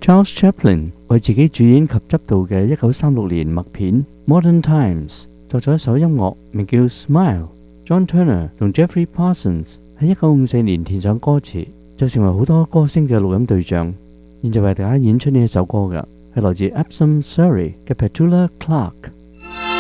Charles Chaplin 為自己主演及執導嘅1936年默片《Modern Times》作咗一首音樂，名叫《Smile》。John Turner 同 Jeffrey Parsons 喺1954年填上歌詞，就成為好多歌星嘅錄音對象。現在為大家演出呢一首歌嘅係來自 Epsom Surrey 嘅 Petula Clark。